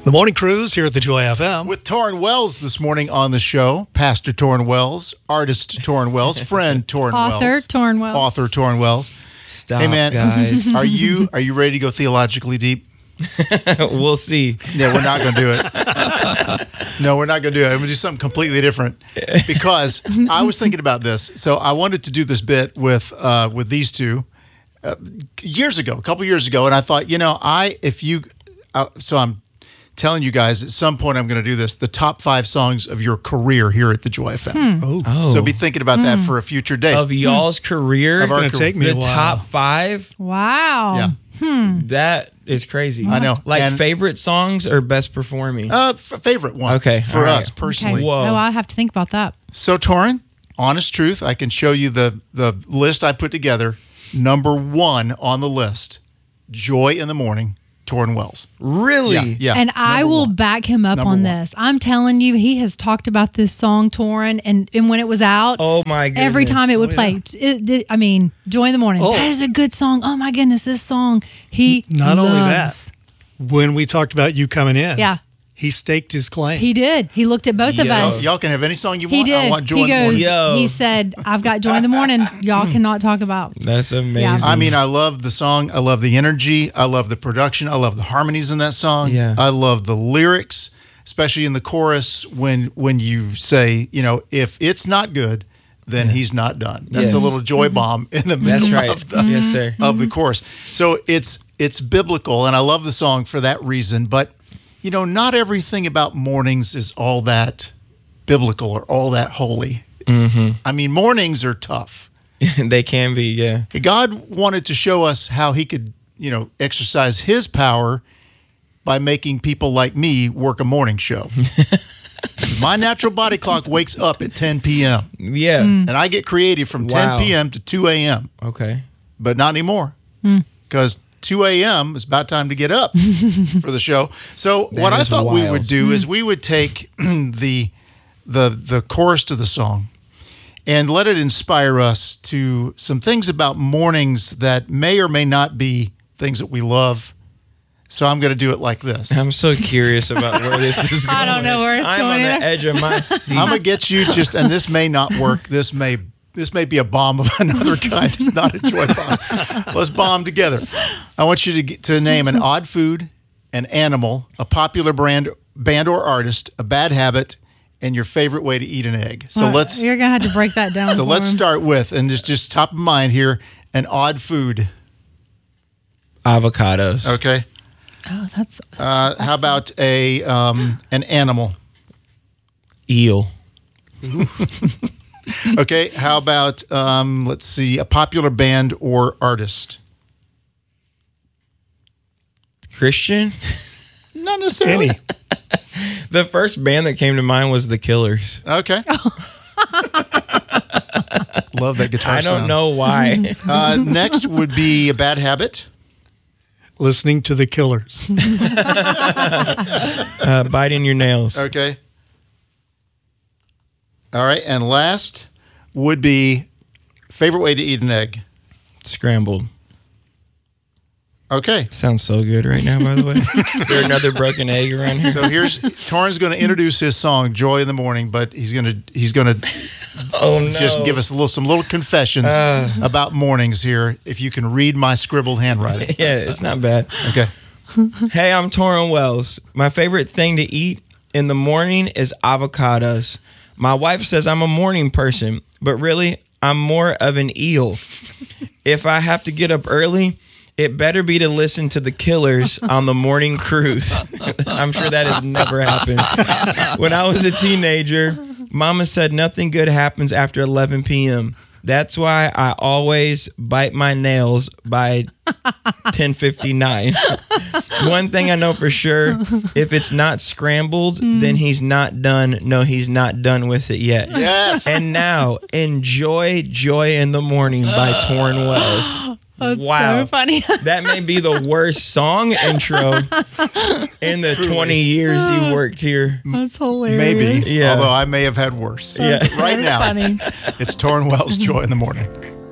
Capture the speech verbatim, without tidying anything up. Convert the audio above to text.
The Morning Cruise here at the Joy F M. With Torrin Wells this morning on the show. Pastor Torrin Wells, artist Torrin Wells, friend Torrin Wells. Author Torrin Wells. Author Torrin Wells. Stop, hey, man, guys. are you are you ready to go theologically deep? We'll see. Yeah, we're not going to do it. No, we're not going to do it. I'm going to do something completely different because I was thinking about this. So I wanted to do this bit with uh, with these two uh, years ago, a couple years ago, and I thought, you know, I if you uh, so I'm telling you guys at some point I'm going to do this, the top five songs of your career here at the Joy F M. Oh, Oh. So be thinking about that for a future day. Of y'all's career, Of our it's going to take me the a while. top five, Wow. Yeah. that is crazy. I know. Like And- favorite songs or best performing? Uh, f- favorite ones Okay, for all right. us personally. Okay. Whoa. Oh, I'll have to think about that. So, Torrin, honest truth, I can show you the, the list I put together. Number one on the list, Joy in the Morning, Torrin Wells. Really? Yeah, yeah. And I number will one. back him up Number on one. this. I'm telling you, he has talked about this song, Torrin, and, and when it was out, Oh my goodness. every time it would Oh, play, yeah. it, did, I mean, Joy in the Morning. Oh. That is a good song. Oh my goodness, this song he Not only loves. that, when we talked about you coming in, Yeah, he staked his claim. he did. He looked at both of Yo. us. Y'all can have any song you He want. did. I want Joy he in the goes. Morning. Yo. He said, "I've got Joy in the Morning. Y'all cannot talk about." That's amazing. I mean, I love the song. I love the energy. I love the production. I love the harmonies in that song. Yeah. I love the lyrics, especially in the chorus when when you say, you know, if it's not good, then he's not done. That's Yeah. a little joy bomb in the middle That's right. of the Yes, sir. of the chorus. So it's it's biblical, and I love the song for that reason. But you know, not everything about mornings is all that biblical or all that holy. Mm-hmm. I mean, mornings are tough. They can be, yeah. God wanted to show us how he could, you know, exercise his power by making people like me work a morning show. My natural body clock wakes up at ten p.m. Yeah. and I get creative from Wow. ten p.m. to two a.m., Okay. but not anymore because two a.m. is about time to get up for the show. So That what I is thought we wild. would do is we would take the the the chorus to the song and let it inspire us to some things about mornings that may or may not be things that we love. So I'm going to do it like this. I'm so curious about where this is going. I don't know where it's I'm going on either. the edge of my seat. I'm going to get you just, and this may not work. This may this may be a bomb of another kind. It's not a joy bomb. Let's bomb together. I want you to get, to name an odd food, an animal, a popular brand, band or artist, a bad habit, and your favorite way to eat an egg. So Well, let's You're gonna have to break that down. so for let's him. start with, and just just top of mind here, an odd food. Avocados. Okay. Oh, that's. Uh, how about a um, an animal? Eel. Okay. How about um, let's see, a popular band or artist? Christian. Not necessarily. Any. The first band that came to mind was The Killers. Okay. Love that guitar I don't sound. know why. Uh, next would be a bad habit. Listening to the Killers. uh, biting your nails. Okay. All right. And last would be favorite way to eat an egg. Scrambled. Okay. Sounds so good right now, by the way. Is there another broken egg around here? So here's Torrin's going to introduce his song "Joy in the Morning," but he's going to he's going to Oh, no. just give us a little some little confessions Uh. about mornings here. If you can read my scribbled handwriting. Yeah, it's not bad. Okay. Hey, I'm Torrin Wells. My favorite thing to eat in the morning is avocados. My wife says I'm a morning person, but really, I'm more of an eel. If I have to get up early, it better be to listen to the Killers on the morning cruise. I'm sure that has never happened. When I was a teenager, Mama said nothing good happens after eleven p.m. That's why I always bite my nails by ten fifty-nine. One thing I know for sure, if it's not scrambled, then he's not done. No, he's not done with it yet. Yes. And now, enjoy Joy in the Morning by Torrin Wells. That's Wow. so funny. That may be the worst song intro in the twenty years you worked here. That's hilarious. Maybe. Yeah. Although I may have had worse. Yeah. Right now, Funny. it's Torrin Wells' "Joy in the Morning."